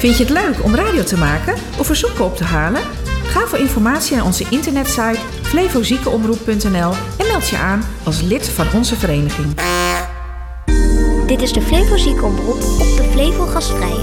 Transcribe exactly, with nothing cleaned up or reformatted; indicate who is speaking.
Speaker 1: Vind je het leuk om radio te maken of verzoeken op te halen? Ga voor informatie naar onze internetsite flevoziekenomroep punt n l en meld je aan als lid van onze vereniging.
Speaker 2: Dit is de Flevo Ziekenomroep op de Flevo Gastvrije.